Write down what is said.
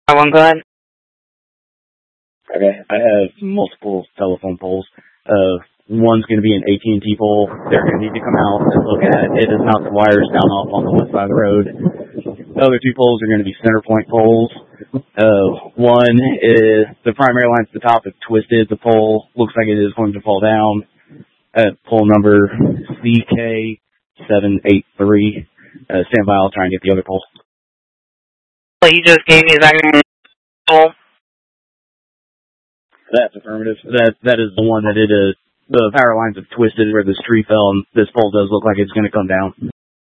One, go ahead. Okay, I have multiple telephone poles. One's going to be an AT&T pole. They're going to need to come out and look at it and mount the wires down off on the west side of the road. The other two poles are going to be center point poles. One is the primary line at the top is twisted. The pole looks like it is going to fall down. Pole number CK783. Stand by, I'll try and get the other pole. Well, you just gave me that pole. That's affirmative. That is the one that the power lines have twisted where the tree fell, and this pole does look like it's going to come down.